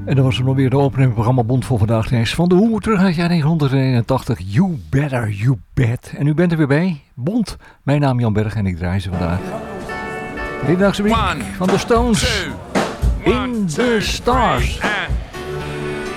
En dat was dan weer de opening programma Bond voor vandaag. Deze van de Hoe terug uit jaar 1981. You Better, You Bet. En u bent er weer bij. Bond. Mijn naam Jan Berg en ik draai ze vandaag. Middagse week van de Stones. In the Stars.